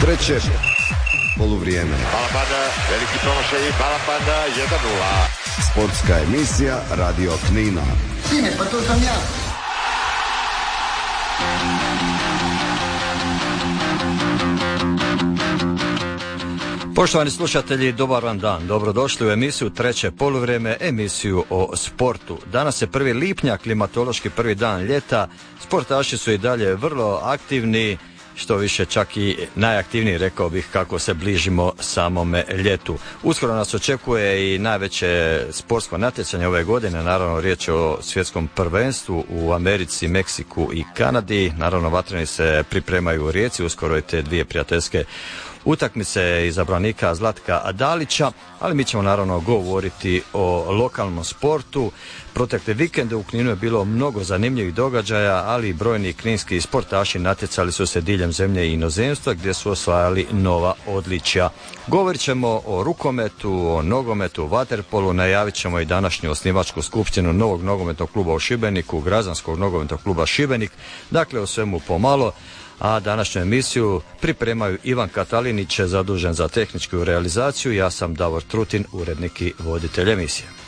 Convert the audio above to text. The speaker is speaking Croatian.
treće poluvrijeme. Balapanda, veliki promašaj, Balapanda, 1-0. Sportska emisija Radio Knina. Sine, pa to sam ja. Poštovani slušatelji, dobar vam dan. Dobrodošli u emisiju Treće poluvrijeme, emisiju o sportu. Danas je 1. lipnja, klimatološki prvi dan ljeta. Sportaši su i dalje vrlo aktivni, što više čak i najaktivniji, rekao bih, kako se bližimo samome ljetu. Uskoro nas očekuje i najveće sportsko natjecanje ove godine, naravno riječ je o svjetskom prvenstvu u Americi, Meksiku i Kanadi. Naravno vatreni se pripremaju u Rijeci, uskoro i te dvije prijateljske utakmice izabranika Zlatka Dalića, ali mi ćemo naravno govoriti o lokalnom sportu. Protekle vikende u Kninu je bilo mnogo zanimljivih događaja, ali i brojni kninski sportaši natjecali su se diljem zemlje i inozemstva gdje su osvajali nova odličja. Govorit ćemo o rukometu, o nogometu, vaterpolu, najavit ćemo i današnju osnivačku skupštinu novog nogometnog kluba u Šibeniku, Građanskog nogometnog kluba Šibenik, dakle o svemu pomalo. A današnju emisiju pripremaju Ivan Katalinić, zadužen za tehničku realizaciju. Ja sam Davor Trutin, urednik i voditelj emisije.